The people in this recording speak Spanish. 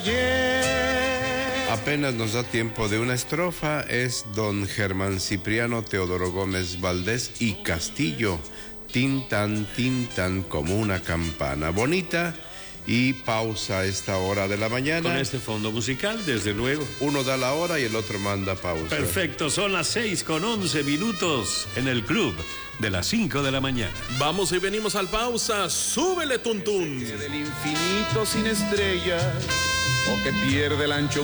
Apenas nos da tiempo de una estrofa, es don Germán Cipriano Teodoro Gómez Valdés y Castillo, tintan, como una campana. Bonita y pausa a esta hora de la mañana. Con este fondo musical, desde luego. Uno da la hora y el otro manda pausa. Perfecto, son las 6:11 en el club de las 5 de la mañana. Vamos y venimos al pausa, súbele tuntún. Del infinito sin estrellas, o que pierde el ancho